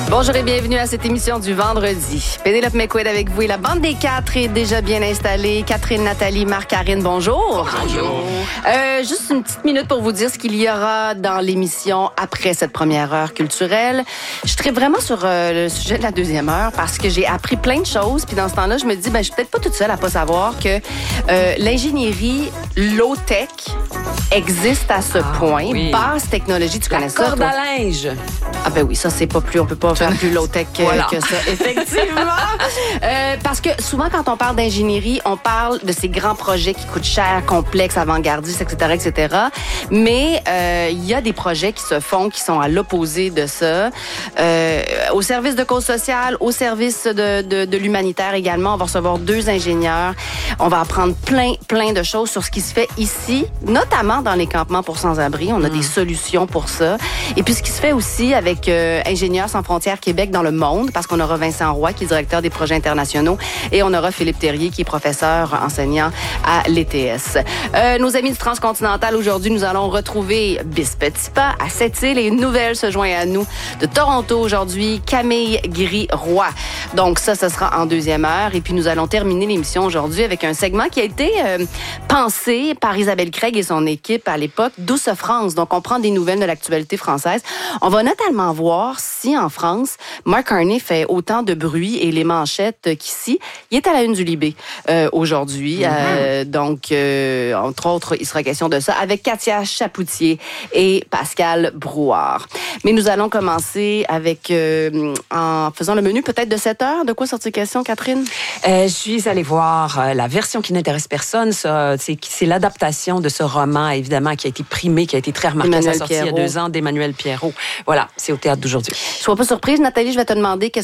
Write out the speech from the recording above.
Bonjour et bienvenue à cette émission du vendredi. Pénélope McQuaid avec vous et la bande des quatre est déjà bien installée. Catherine, Nathalie, Marc, Karine, bonjour. Bonjour. Juste une petite minute pour vous dire ce qu'il y aura dans l'émission après cette première heure culturelle. Je serai vraiment sur le sujet de la deuxième heure parce que j'ai appris plein de choses. Puis dans ce temps-là, je me dis, je suis peut-être pas toute seule à pas savoir que l'ingénierie low-tech existe à ce point. Oui. Basse technologie, tu connais ça? Corde à linge. Ah ben oui, ça c'est pas plus, on peut pas faire plus low-tech Voilà. que ça, effectivement. Parce que souvent quand on parle d'ingénierie, on parle de ces grands projets qui coûtent cher, complexes, avant-gardistes, etc., etc. Mais il y a des projets qui se font, qui sont à l'opposé de ça. Au service de cause sociale, au service de l'humanitaire également, on va recevoir 2 ingénieurs. On va apprendre plein de choses sur ce qui se fait ici, notamment dans les campements pour sans-abri. On a des solutions pour ça. Et puis ce qui se fait aussi avec Ingénieurs sans frontières Québec dans le monde, parce qu'on aura Vincent Roy, qui est directeur des projets internationaux, et on aura Philippe Terrier, qui est professeur enseignant à l'ETS. Nos amis du Transcontinental, aujourd'hui, nous allons retrouver Bis Petit Pas à Sept-Îles, et une nouvelle se joint à nous de Toronto aujourd'hui, Camille Guéry-Roy. Donc ça sera en deuxième heure. Et puis nous allons terminer l'émission aujourd'hui avec un segment qui a été pensé par Isabelle Craig et son équipe à l'époque, Douce France. Donc on prend des nouvelles de l'actualité française. On va notamment voir si en France, Mark Carney fait autant de bruit et les manchettes qu'ici. Il est à la une du Libé aujourd'hui. Donc, entre autres, il sera question de ça avec Katia Chapoutier et Pascal Brouard. Mais nous allons commencer avec, en faisant le menu peut-être de 7 heures. De quoi sortir question, Catherine? Je suis allée voir la version qui n'intéresse personne. Ça, c'est l'adaptation de ce roman, évidemment, qui a été primé, qui a été très remarqué à sa sortie il y a 2 ans, d'Emmanuel Pierrot. Voilà, c'est au théâtre d'aujourd'hui. Sois pas surprise, Nathalie, je vais te demander qu'est-ce